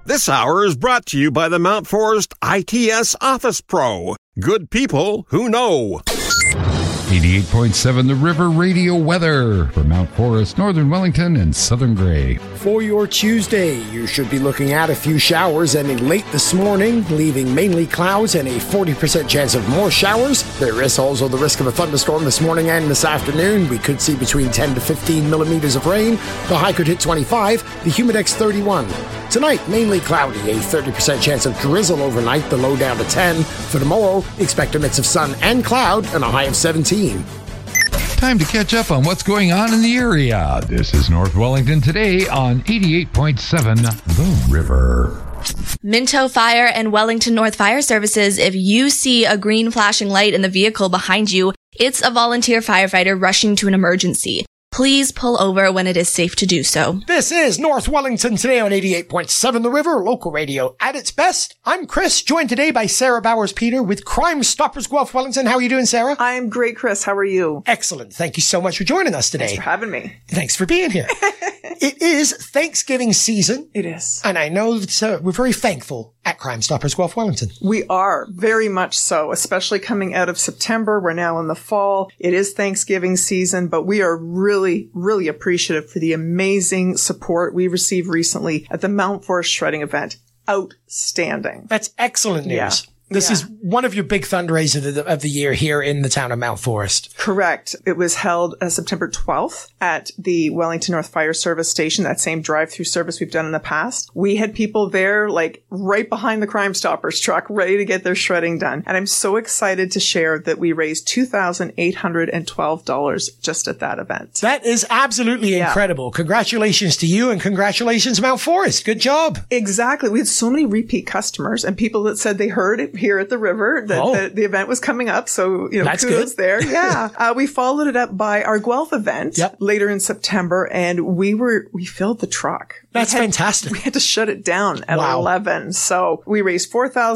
This hour is brought to you by the Mount Forest ITS Office Pro. Good people who know. 88.7 The River Radio weather for Mount Forest, Northern Wellington, and Southern Grey. For your Tuesday, you should be looking at a few showers ending late this morning, leaving mainly clouds and a 40% chance of more showers. There is also the risk of a thunderstorm this morning and this afternoon. We could see between 10 to 15 millimeters of rain. The high could hit 25, the humidex 31. Tonight, mainly cloudy, a 30% chance of drizzle overnight, the low down to 10. For tomorrow, expect a mix of sun and cloud and a high of 17. Time to catch up on what's going on in the area. This is North Wellington today on 88.7 The River. Minto Fire and Wellington North Fire Services. If you see a green flashing light in the vehicle behind you, it's a volunteer firefighter rushing to an emergency. Please pull over when it is safe to do so. This is North Wellington today on 88.7 The River, local radio at its best. I'm Chris, joined today by Sarah Bowers-Peter with Crime Stoppers Guelph Wellington. How are you doing, Sarah? I'm great, Chris. How are you? Excellent. Thank you so much for joining us today. Thanks for having me. Thanks for being here. It is Thanksgiving season. It is. And I know that we're very thankful at Crime Stoppers Guelph Wellington. We are, very much so, especially coming out of September. We're now in the fall. It is Thanksgiving season, but we are really, really appreciative for the amazing support we received recently at the Mount Forest Shredding event. Outstanding. That's excellent news. Yeah. This is one of your big fundraisers of the year here in the town of Mount Forest. Correct. It was held September 12th at the Wellington North Fire Service Station, that same drive-through service we've done in the past. We had people there, like, right behind the Crime Stoppers truck, ready to get their shredding done. And I'm so excited to share that we raised $2,812 just at that event. That is absolutely incredible. Congratulations to you and congratulations, Mount Forest. Good job. Exactly. We had so many repeat customers and people that said they heard it here at the river that the event was coming up. So, that's kudos good. There. Yeah. We followed it up by our Guelph event later in September, and we filled the truck. That's fantastic. We had to shut it down at 11. So we raised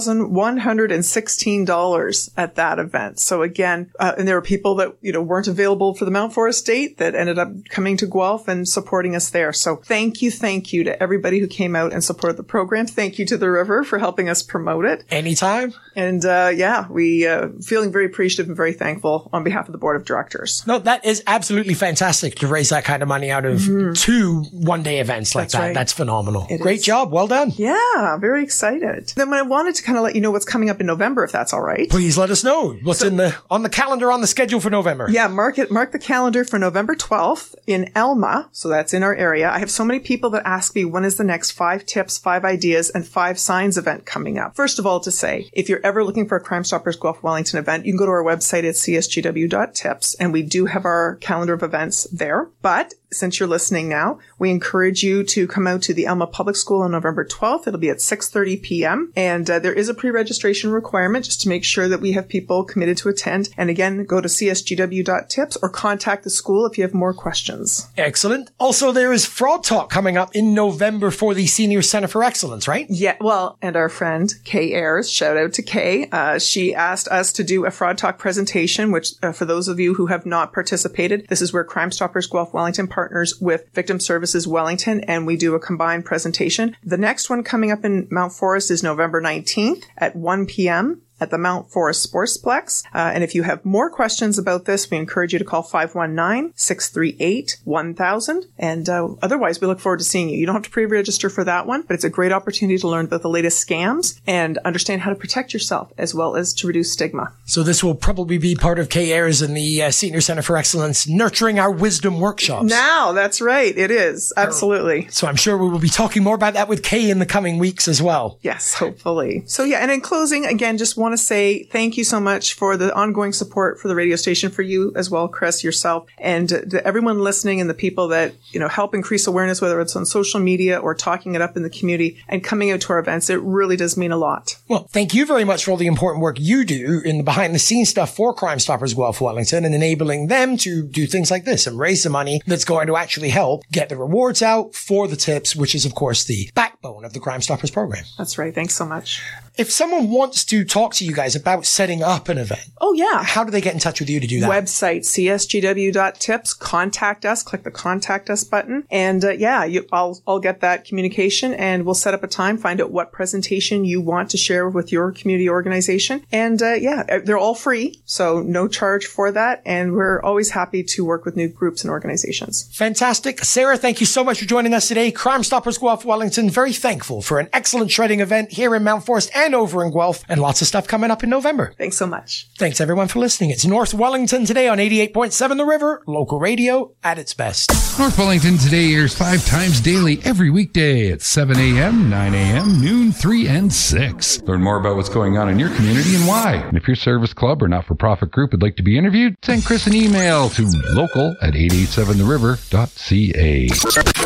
$4,116 at that event. So again, and there were people that, weren't available for the Mount Forest date that ended up coming to Guelph and supporting us there. So thank you to everybody who came out and supported the program. Thank you to the river for helping us promote it. Anytime. And we feeling very appreciative and very thankful on behalf of the board of directors. No, that is absolutely fantastic to raise that kind of money out of two one-day events like that. Right. That's phenomenal. Great job. Well done. Yeah, very excited. Then I wanted to kind of let you know what's coming up in November, if that's all right. Please let us know what's on the calendar, on the schedule for November. Yeah, mark the calendar for November 12th in Elma. So that's in our area. I have so many people that ask me, when is the next 5 tips, 5 ideas, and 5 signs event coming up? First of all, to say, if you're ever looking for a Crime Stoppers Guelph Wellington event, you can go to our website at csgw.tips, and we do have our calendar of events there. But since you're listening now, we encourage you to come out to the Elma Public School on November 12th. It'll be at 6:30 p.m. And there is a pre-registration requirement just to make sure that we have people committed to attend. And again, go to csgw.tips or contact the school if you have more questions. Excellent. Also, there is Fraud Talk coming up in November for the Senior Center for Excellence, right? Yeah, well, and our friend Kay Ayers, shout out to Kay. She asked us to do a Fraud Talk presentation, which for those of you who have not participated, this is where Crime Stoppers Guelph Wellington partners with Victim Services Wellington, and we do a combined presentation. The next one coming up in Mount Forest is November 19th at 1 p.m. at the Mount Forest Sportsplex. And if you have more questions about this, we encourage you to call 519-638-1000. And otherwise, we look forward to seeing you. You don't have to pre-register for that one, but it's a great opportunity to learn about the latest scams and understand how to protect yourself as well as to reduce stigma. So this will probably be part of Kay Ayers and the Senior Center for Excellence Nurturing Our Wisdom workshops. Now, that's right. It is. Absolutely. So I'm sure we will be talking more about that with Kay in the coming weeks as well. Yes, hopefully. So yeah, and in closing, again, just want to say thank you so much for the ongoing support for the radio station, for you as well, Chris, yourself, and to everyone listening and the people that, help increase awareness, whether it's on social media or talking it up in the community and coming out to our events. It really does mean a lot. Well, thank you very much for all the important work you do in the behind the scenes stuff for Crime Stoppers Guelph Wellington and enabling them to do things like this and raise the money that's going to actually help get the rewards out for the tips, which is, of course, the backbone backbone of the Crime Stoppers program. That's right. Thanks so much. If someone wants to talk to you guys about setting up an event, oh yeah, how do they get in touch with you to do that? Website, csgw.tips, contact us, click the contact us button. And I'll get that communication and we'll set up a time, find out what presentation you want to share with your community organization. And they're all free, so no charge for that. And we're always happy to work with new groups and organizations. Fantastic. Sarah, thank you so much for joining us today. Crime Stoppers Guelph Wellington, very thankful for an excellent shredding event here in Mount Forest and over in Guelph, and lots of stuff coming up in November. Thanks so much. Thanks everyone for listening. It's North Wellington Today on 88.7 The River, local radio at its best. North Wellington Today airs 5 times daily every weekday at 7 a.m., 9 a.m., noon, 3, and 6. Learn more about what's going on in your community and why. And if your service club or not-for-profit group would like to be interviewed, send Chris an email to local@887theriver.ca.